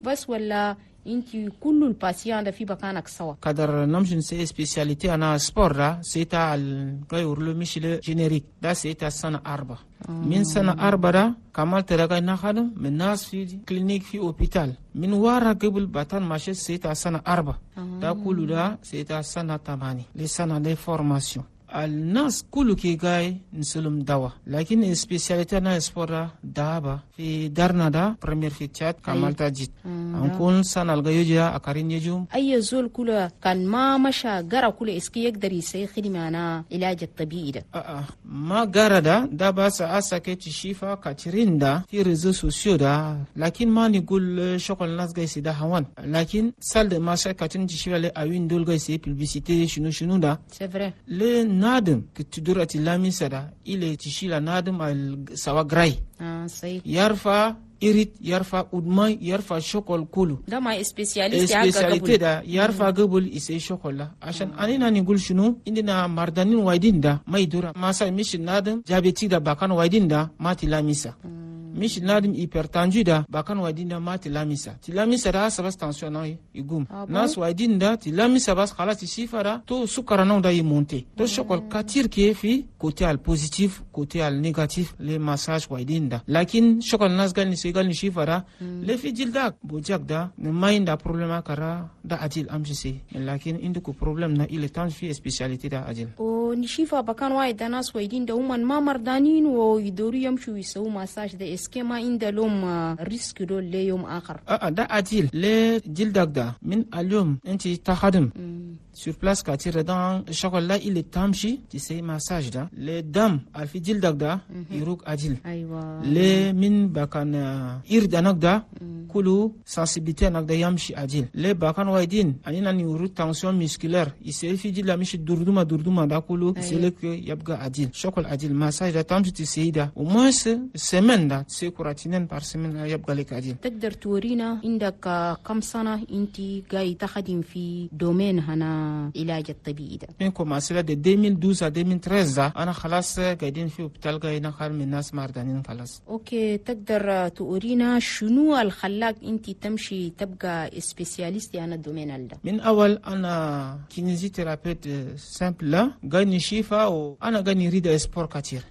بس ولا انتي كل الباسيان ده في بكانك سوا kadar namjin se specialité ana sport da seta al gayurlo mishile generique da seta sana arba min sana arba da kamal taraga na khadam min nas fi clinique fi hôpital min wara qabl batan mashe seta sana arba da kulu da seta sana tamani le sana de formation الناس كله كي جاي نسلم دوا لكن سبيشاليتي انا سبورا دابا في دارنا دا بريمير في تشات كمال تاجيت نكون سنه الجيوجا اكارين يجوم اي زول كله كان ما مشى جرا كله اسكي يقدر يسوي خدمه انا علاج الطبيعي ده ما جرا دا بس اسكي تشيفا كاترين دا في ريزو سوسيو دا لكن ما نقول شغل الناس جاي سيدا هوان لكن سال ما كاترين تشيفا لي اوين دول جاي سي بيبليسيتي شنو دا سي فري nadam que tu dura ti lamisada ile tishila nadam al sawa gray صحيح yarfa irit yarfa udmay yarfa shokol kulu da ma specialiste da yarfa gabul ise shokola ashan anina ni gul shunu indina mardanin waidin da mai dura masa mishin nadam jabeti da bakan waidin da mati lamisa mish nadim hypertendu da bakan wadinda ma tilamisa da sabas tension na igum nas wadinda tilamisa bas khalas sifara to sukara na da monte to shokol katir ke fi côté al positif côté al négatif les massages wadinda lakin shokol nas gal ni segal ni sifara le fi jilda bojak da ne mainda problema kara da ajil amjisi lakin induko problem na ile tan fi spécialité da ajil o ni shifa bakan waida nas wadinda uman ma mardanin wo yidoru yamshu yisau massage da كما عند لهم ريسك دول ليوم آخر ده عديل لجلدك ده من اليوم انت تخدم sur place كاتير دان الشغل لا اللي تمشي تسي مساج ده لدم الفي جلدك ده يروق عديل ايوه من بكان يردنك ده كله sensibilité نك ده يمشي عديل بكان وايدين اننا نيورو تنسيون ميسكولير يسي في جلد مش دردوما ده كله يسلك يبقى عديل شغل عديل مساج ده تمشي تسي ده وماس سيمن ده تسي كراتينين بار سيمن يبقى لك عديل تقدر تورينا عندك كم سنة انت جاي تخدم في دومين هنا علاج الطبيعي ده من كوماسلا de 2012 à 2013 انا خلاص قاعدين في هوبيتال جاينا خال من الناس مردانين خلاص اوكي تقدر تورينا شنو الخلاك انت تمشي تبقى سبيشاليست انا الدومين ده من اول انا كينيزي ثيرابيوت سامبل لا غاني شيفا وانا غاني ريد سبور كتير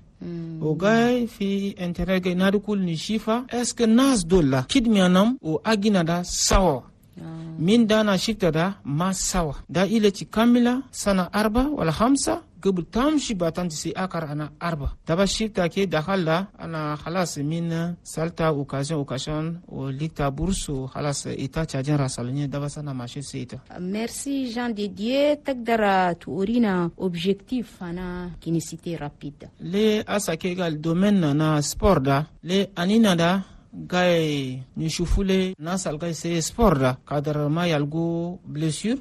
وغاي في انترنت غاي نادكول نشيفا اسك ناس دولا كيدميانام واغينا دا ساو من دانا شيفتا دا ما سوا دا إلتي كاملة سنة 4 ولا 5 قبل تمشي باتانتي سي أكار أنا 4 دابا شيفتا كي دخل أنا خلاص من سالتا اوكازيون وليتا بورس وخلاص إيتا تشاجين راسالني دابا سنة ماشي سيتا ميرسي جان ديديه تقدر تورينا اوبجيكتيف أنا كينيسيتي رابيد لي أساكي قال دومين أنا سبور دا لي أنينا دا gay ni shufule nasal gay se sport da kadar ma yalgo blessure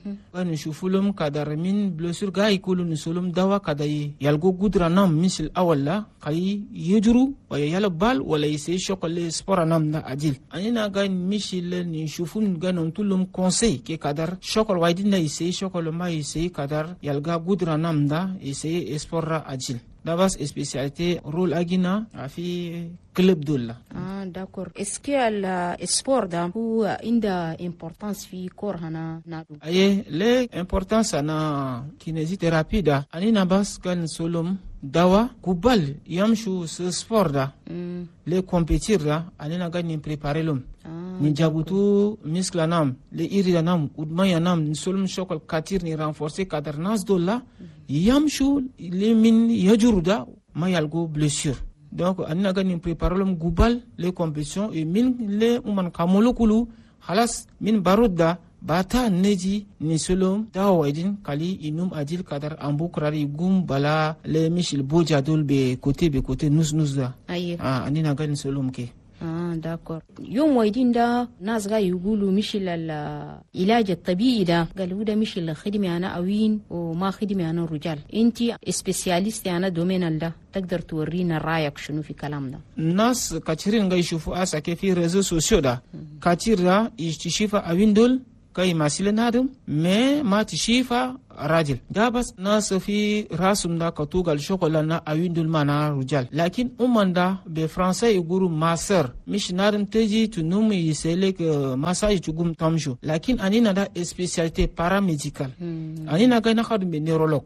ni shufulum kadar min blessure gay kulu ni sulum dawa kadai yalgo gudra nam misil awalla kay yejuru wala yala bal wala yise shokole sport nam na ajil anina gay misil ni shufun ganon tulum conseil ke kadar shokol waydina yise shokol ma yise kadar yalga gudra nam da yise sport ajil dabas spécialité rôle agina في club دولا d'accord est-ce que le sport da هو عنده importance في كور هنا نادو اي le importance ana kinésithérapie da anina bas kan solom dawa kubal yamshu sport da le compétir da anina gani préparer l'homme ni jabutu misklanam le iridanam udmayanam ni solom shokol katir ni renforcer kadarnas dola yamshu le min yajuruda ma yalgo blessure donc anina gani préparer l'homme gubal les compétitions et min le uman kamolokulu khalas min baruda bata neji ni solom dawaidin kali inum adil kadar ambukrari gum bala le mishil boja dol be côté nus da anina gani solom ke داكور يوم وايدين دا ناس غا يقولوا مش العلاج الطبيعي ده قالوا ده مش الخدمة أنا أوين وما خدمة أنا رجال انتي سبيشاليست أنا دومين ده تقدر تورينا رأيك شنو في كلام ده الناس كثيرين غا يشوفوا أسا كيف في ريزو سوسيو ده كثير ده يشتشيفا أوين دول كي ماسيل نادم ما تشيفا راجل ده بس ناس في راسهم دا كتوغل شغلنا أوين دول مانا رجال لكن دا بفرنسا يقولوا ماسر مش نادم تجي تنوم يسيلك ماساج تقوم تمشو لكن أنينا دا اسبيسياليتي باراميديكال أنينا غاي نخدم بنيرولوج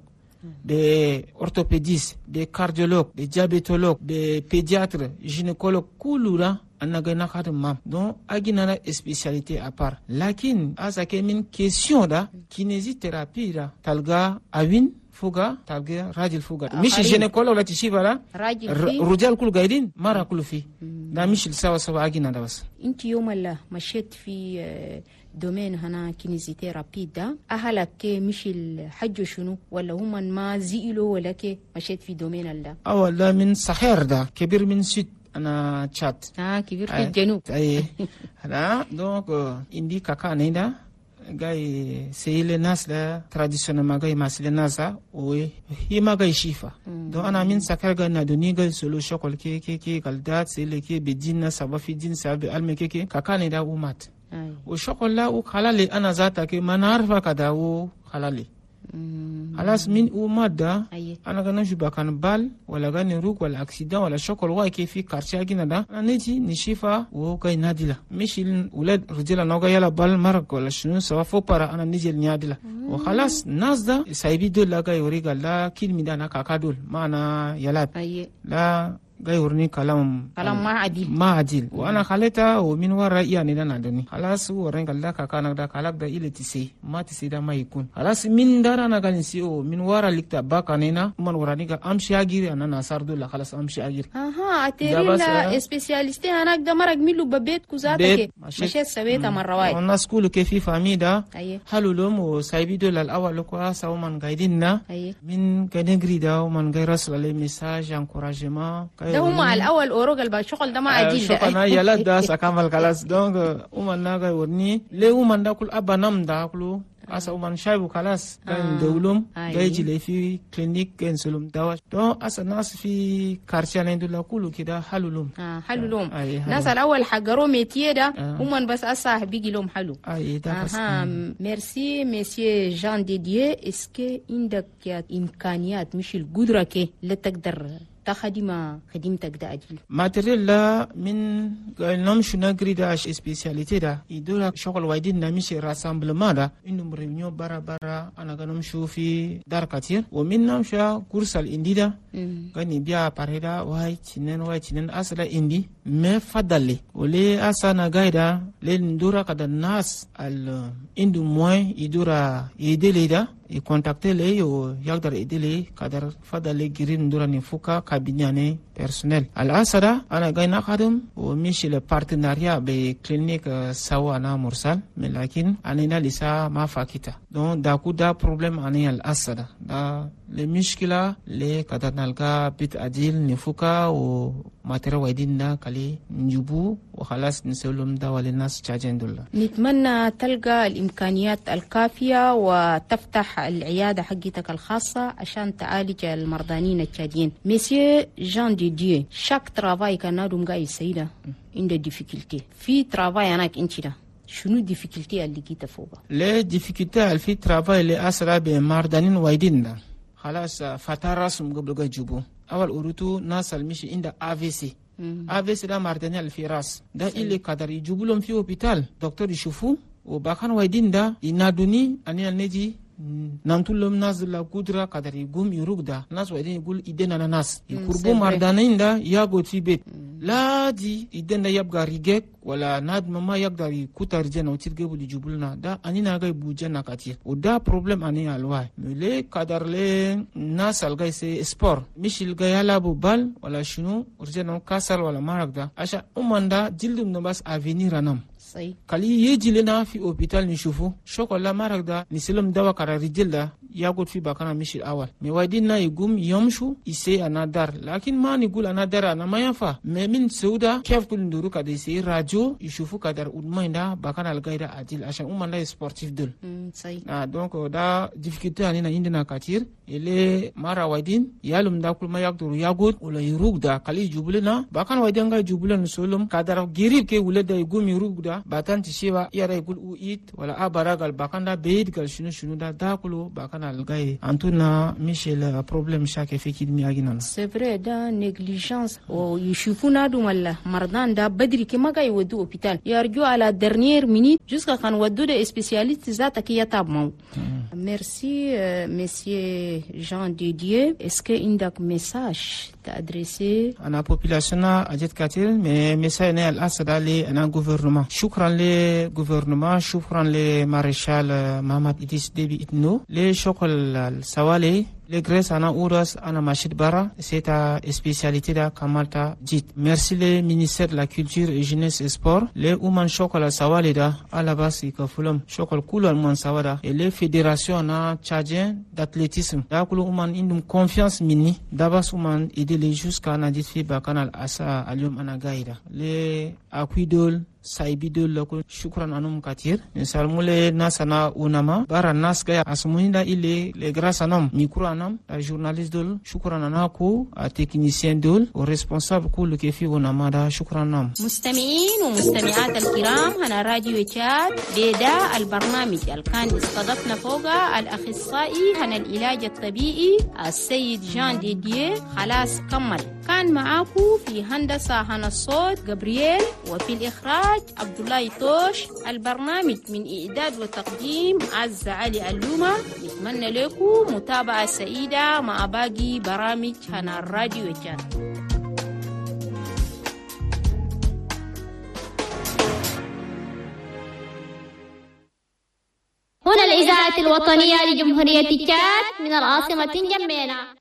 des orthopédistes, des cardiologues, des diabétologues, des pédiatres, gynécologues, kulura anagana khadim donc aginana spécialité à part. Lakin asake min question da kinésithérapie da talga awin fuga talga rajil fuga mishi gynécologue la tishiba la rujal kul gaidin mara kul fi da mishi sawa sawa agina da bas. انت يوم الله مشيت في دومين هنا كينيزيثيرابي ده أهلك مش الحج شنو ولا هم ما زيلوا ولا كي مشيت في دومين الله أولا من صخير ده كبير من سيد أنا تشات كبير في الجنوب أي هلا دونك إندي كاكا نيدا جاي سيل الناس لا تراديشنال ما جاي ماسل الناس وهي ما جاي شيفا دون أنا من سكر جاي ندوني جاي سلو شكل كي كالدات سيل كي بدينا سبب في دين سبب علم كي كاكا نيدا ومات وشغل لا وخلالي أنا ذاتك ما نعرف كذا وخلالي خلاص من ومادة أنا كنا نشوف كان بال ولا كان نروق ولا أكسيدا ولا شغل واي كيف في كارشة كنا ده أنا نجي نشوفه وكاي ناديلا مش الولاد رجال نوجا يلا بال مرق ولا شنو سوا فوبرا أنا نجي ناديلا وخلاص الناس ده سايبي دول لا كاي وريقا لا كل ميدانا كاكادول ما أنا يلاد لا جاي ورني كلام ما عديل وانا خليتها ومن ورا يعني ده ندني خلاص ورني قال كان ده قالك ده إلى تسي ما تسي ده ما يكون خلاص من دار انا قال نسيو من ورا لك باك انينا من وراني امشي اجير انا نصار دول خلاص امشي اجير اتيري لا سبيشاليست هناك ده مرق ميلو ببيت كوزاتك مشيت سويتها مره واحده الناس كله كيف فامي ده حلو لهم وسايبي دول الاول كو ساو من قايديننا من كنجري ده ومن غير رسل لي ميساج انكوراجمون ده هم على الأول أوروغ البشغل ده ما عديل ده شغلنا يلا ده سكمل خلاص دونك ومن ناقة ورني ليه ومن ده كل أبا نام ده كله أسا ومن شايبو خلاص كان دولهم جايجي لي في كلينيك كان سلوم دواء دون أسا ناس في كارشان عندنا كله كده حلولهم حلولهم ناس الأول حجروا ميتيه ده ومن بس أسا بيجي لهم حلو ميرسي مسيو جان ديديه اسكي عندك إمكانيات مش القدرة كي لا تقدر تخدم خدمتك ده أجل ماتريال لا من قلنام شو نجري ده سبيسياليتي ده يدور شغل وايدين نمشي راسامبلمان ده إنه ريونيو برا أنا قلنام شو في دار كتير ومن نمشي كورس الإندي ده قلني بيا باريدا واي تنين أصلا إندي ما فضلي ولي أصلا قايدا لندورا كده الناس الإندو موي يدورا يدلي ده يكونتاكتي لي ويقدر يدلي قدر فضلي جرين دورا نفوكا كابينياني personnel الأسرة أنا قاين أخدم ومشي لبارتناريا بكلينيك سوا أنا مرسل لكن أنا لسه ما فاكيتا دون داكو دا بروبلم أنا الأسرة دا المشكلة اللي قدر نلقى بيت أديل نفوكا وماترا وايدين دا كالي نجيبو وخلاص نسولهم دا وللناس تشاجين دولا. نتمنى تلقى الإمكانيات الكافية وتفتح العيادة حقتك الخاصة عشان تعالج المرضانين التشاديين. مسيو جان ديديه شاك ترافاي كان نادم قاي سيدا عنده ديفيكولتي في ترافاي هناك انت ده شنو ديفيكولتي اللي جيت فوقها؟ ليه ديفيكولتي في ترافاي اللي أسرع بمرضانين وايدين ده خلاص فترة قبل جوبو أول أوروتو ناس المشي عنده AVC AVC ده مرضانين الفراس ده اللي قدر يجيبوا لهم في هوبيتال دكتور يشوفوا وباكان وايدين ده ينادوني أنا نجي نانتولم ناس لا قدرة قدر يقوم يرقدا ناس ويدين يقول إدنا ناس يقربوا مردانين دا ياغو تيبت لا دي إدنا يبقى ريجك ولا ناد مما يقدر يكوتا رجانا وتيرجبوا لجبلنا دا أنينا غاي بوجانا كتير ودا بروبلم أني الواي ملي قدر لي ناس الغاي سي سبور مش الغاي يلعبوا بال ولا شنو رجانا كسر ولا مارك دا عشان أماندا جلدهم نباس أفينير أنام كالي يجي لنا في أوبيتال نشوفه شوكولا مارك دا نسلم دوا كارا رجل دا yagot fi bakana mishil awal me wadin na igum yomshu ise anadar lakin ma ni gul anadar ana mayafa me min sauda kef kul nduru ka de se radio ishufu kadar udmainda bakana algaida adil ashan umanda sportif dul donc da difficulté ani na indina katir ele mara wadin yalum da kul mayak duru yagot wala yurugda kali jubulena bakana wadin ga jubulen solum kadar girib ke wule da igum yurugda batan tishewa yara igul uit wala abaragal bakanda beid gal shunu da kulo bakana algaida antuna michel problème chaque fait mi agina c'est vrai da négligence o yishufuna dumalla mardan da badri ke maga ywodu hôpital yarju à la dernière minute jusqu'à quand wadu de spécialiste zata ki yatabmo merci monsieur Jean Didier est-ce que indak message ta adressé à la population a jet katil mais message ne al asada le un gouvernement shukran le gouvernement shukran le maréchal Mahamad Idriss Déby Itno le chokol sawale le Grèce ana uras ana machid bara c'est ta spécialité da kamalta dit merci le ministère de la culture et jeunesse et sport le uman chokola sawale da ala basi ka fulum chokol kulal man sawada et les fédérations na tchadien d'athlétisme da kulu uman indum confiance mini dabas uman aider les jusqu'à na dit fi bakanal asa alium ana gaida le akuidol saibidol lako shukran anum katir misal mule nasana unama bara nas gaya asmuhinda ile le grâce anam micro anam a journaliste dol shukran anako a technicien dol au responsable كل كيفي ونما دا شكرا نام مستمعين ومستمعات الكرام هنا راديو تشاد بدا البرنامج كان استضفنا فوق الاخصائي هنا العلاج الطبيعي السيد جان ديديه خلاص كمل كان معاكو في هندسه هنا الصوت جبريل وفي الاخراج عبد الله توش البرنامج من إعداد وتقديم عز علي اللومة نتمنى لكم متابعة سعيدة مع باقي برامج هنا الراديو تشاد هنا الإذاعة الوطنية لجمهورية تشاد من العاصمة نجمينا.